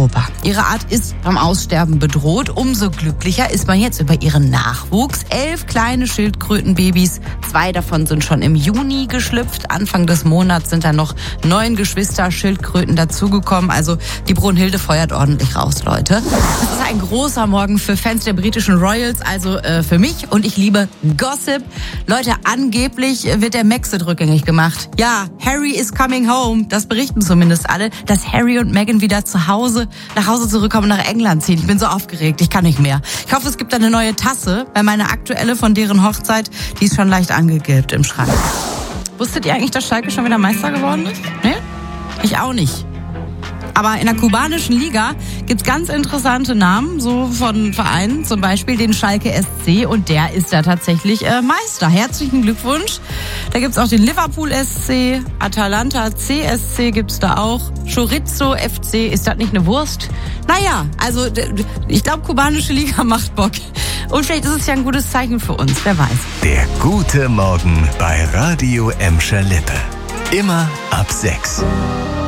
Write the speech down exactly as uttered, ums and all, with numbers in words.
Europa. Ihre Art ist vom Aussterben bedroht. Umso glücklicher ist man jetzt über ihren Nachwuchs. Elf kleine Schildkrötenbabys. Zwei davon sind schon im Juni geschlüpft. Anfang des Monats sind dann noch neun Geschwister Schildkröten dazugekommen. Also die Brunhilde feuert ordentlich raus, Leute. Es ist ein großer Morgen für Fans der britischen Royals, also äh, für mich. Und ich liebe Gossip. Leute, angeblich wird der Brexit rückgängig gemacht. Ja, Harry is coming home. Das berichten zumindest alle, dass Harry und Meghan wieder zu Hause, nach Hause zurückkommen und nach England ziehen. Ich bin so aufgeregt, ich kann nicht mehr. Ich hoffe, es gibt eine neue Tasse, weil meine aktuelle von deren Hochzeit, die ist schon leicht angegilbt im Schrank. Wusstet ihr eigentlich, dass Schalke schon wieder Meister geworden ist? Ne? Ich auch nicht. Aber in der kubanischen Liga gibt's ganz interessante Namen, so von Vereinen, zum Beispiel den Schalke S C, und der ist da tatsächlich äh, Meister. Herzlichen Glückwunsch. Da gibt's auch den Liverpool S C, Atalanta C S C gibt's da auch, Chorizo F C, ist das nicht eine Wurst? Naja, also ich glaube, kubanische Liga macht Bock. Und vielleicht ist es ja ein gutes Zeichen für uns, wer weiß. Der gute Morgen bei Radio Emscher Lippe. Immer ab sechs.